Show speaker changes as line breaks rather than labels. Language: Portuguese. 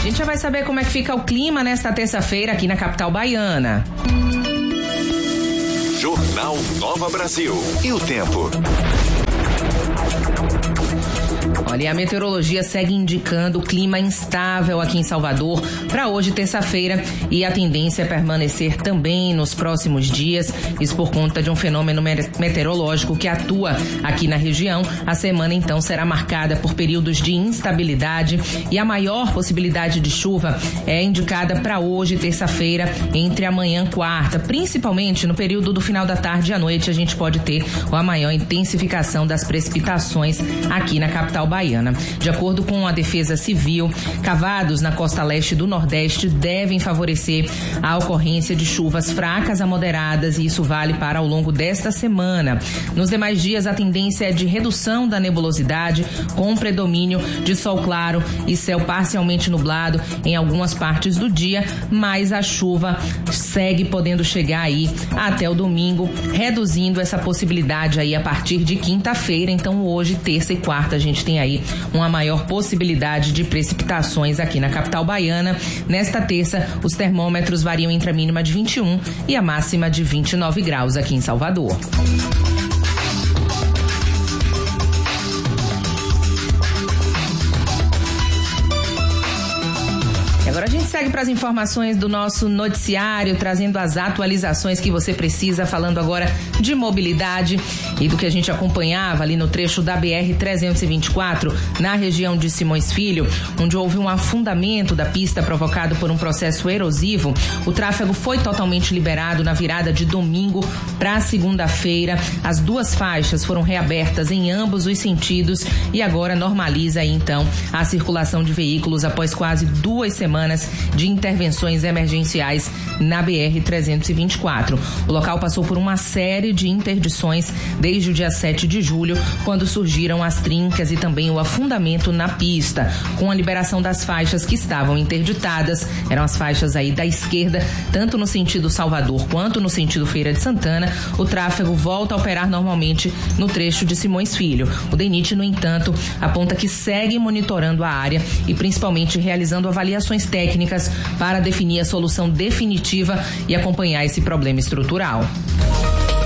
gente já vai saber como é que fica o clima nesta terça-feira aqui na capital baiana.
Jornal Nova Brasil. E o tempo?
Olha, a meteorologia segue indicando clima instável aqui em Salvador para hoje, terça-feira, e a tendência é permanecer também nos próximos dias, isso por conta de um fenômeno meteorológico que atua aqui na região. A semana, então, será marcada por períodos de instabilidade e a maior possibilidade de chuva é indicada para hoje, terça-feira, entre amanhã e quarta, principalmente no período do final da tarde e à noite. A gente pode ter a maior intensificação das precipitações aqui na capital baiana. De acordo com a Defesa Civil, cavados na costa leste do Nordeste devem favorecer a ocorrência de chuvas fracas a moderadas, e isso vale para ao longo desta semana. Nos demais dias, a tendência é de redução da nebulosidade, com predomínio de sol claro e céu parcialmente nublado em algumas partes do dia, mas a chuva segue podendo chegar aí até o domingo, reduzindo essa possibilidade aí a partir de quinta-feira. Então hoje, terça e quarta, a gente tem aí uma maior possibilidade de precipitações aqui na capital baiana. Nesta terça, os termômetros variam entre a mínima de 21 e a máxima de 29 graus aqui em Salvador. Agora a gente segue para as informações do nosso noticiário, trazendo as atualizações que você precisa, falando agora de mobilidade e do que a gente acompanhava ali no trecho da BR-324, na região de Simões Filho, onde houve um afundamento da pista provocado por um processo erosivo. O tráfego foi totalmente liberado na virada de domingo para segunda-feira. As duas faixas foram reabertas em ambos os sentidos e agora normaliza aí, então, a circulação de veículos após quase 2 semanas de intervenções emergenciais na BR-324. O local passou por uma série de interdições desde o dia 7 de julho, quando surgiram as trincas e também o afundamento na pista. Com a liberação das faixas que estavam interditadas, eram as faixas aí da esquerda, tanto no sentido Salvador quanto no sentido Feira de Santana, o tráfego volta a operar normalmente no trecho de Simões Filho. O DENIT, no entanto, aponta que segue monitorando a área e principalmente realizando avaliações técnicas para definir a solução definitiva e acompanhar esse problema estrutural.